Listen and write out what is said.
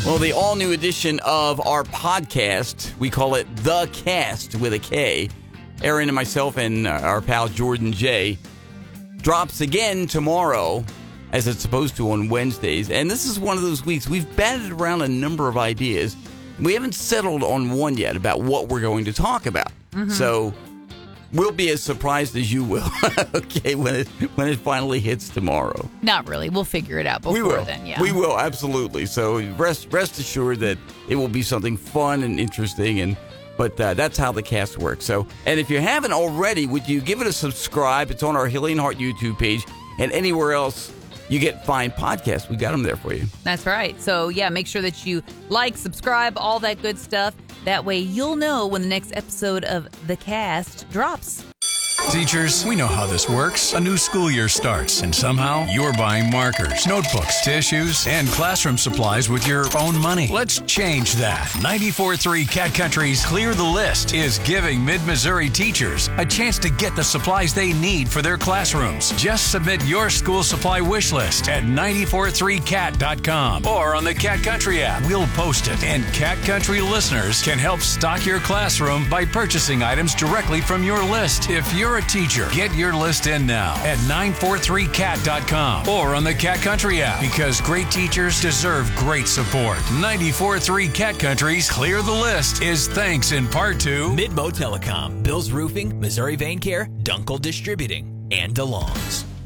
Well, the all-new edition of our podcast, we call it The Cast with a K. Aaron and myself and our pal Jordan J. drops again tomorrow, as it's supposed to on Wednesdays. And this is one of those weeks we've batted around a number of ideas. We haven't settled on one yet about what we're going to talk about. Mm-hmm. So we'll be as surprised as you will, okay, when it finally hits tomorrow. Not really. We'll figure it out before then, yeah. We will, absolutely. So rest assured that it will be something fun and interesting, but that's how the cast works. So, and if you haven't already, would you give it a subscribe? It's on our Healing Heart YouTube page and anywhere else you get fine podcasts. We got them there for you. That's right. So, yeah, make sure that you like, subscribe, all that good stuff. That way you'll know when the next episode of The Cast drops. Teachers, we know how this works. A new school year starts, and somehow you're buying markers, notebooks, tissues, and classroom supplies with your own money. Let's change that. 94.3 Cat Country's Clear the List is giving Mid-Missouri teachers a chance to get the supplies they need for their classrooms. Just submit your school supply wish list at 943cat.com or on the Cat Country app. We'll post it, and Cat Country listeners can help stock your classroom by purchasing items directly from your list. If you're a teacher, get your list in now at 943cat.com or on the Cat Country app, because great teachers deserve great support. 94.3 Cat Country's Clear the List is thanks in part to Midmo Telecom, Bill's Roofing, Missouri Vein Care, Dunkel Distributing, and DeLong's.